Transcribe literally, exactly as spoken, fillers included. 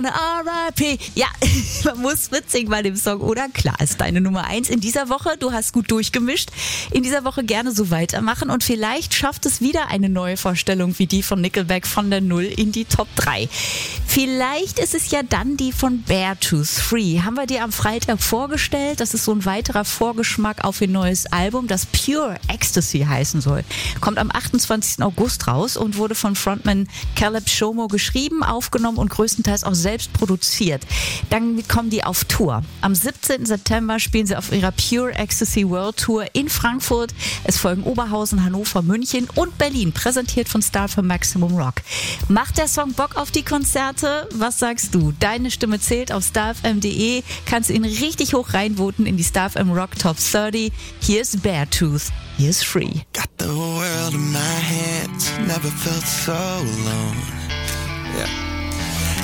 R I P Ja, man muss mitsingen bei dem Song, oder? Klar, ist deine Nummer eins in dieser Woche. Du hast gut durchgemischt. In dieser Woche gerne so weitermachen und vielleicht schafft es wieder eine neue Vorstellung wie die von Nickelback von der Null in die Top drei. Vielleicht ist es ja dann die von Beartooth, Free. Haben wir dir am Freitag vorgestellt. Das ist so ein weiterer Vorgeschmack auf ihr neues Album, das Pure Ecstasy heißen soll. Kommt am achtundzwanzigsten August raus und wurde von Frontman Caleb Shomo geschrieben, aufgenommen und größtenteils auch selbst produziert. Dann kommen die auf Tour. Am siebzehnten September spielen sie auf ihrer Pure Ecstasy World Tour in Frankfurt. Es folgen Oberhausen, Hannover, München und Berlin, präsentiert von Star für Maximum Rock. Macht der Song Bock auf die Konzerte? Was sagst du? Deine Stimme zählt auf starfm punkt de. Kannst du ihn richtig hoch reinvoten in die StarFM Rock Top dreißig. Hier ist Beartooth. Hier ist Free. Got the world in my hands, never felt so alone. Yeah.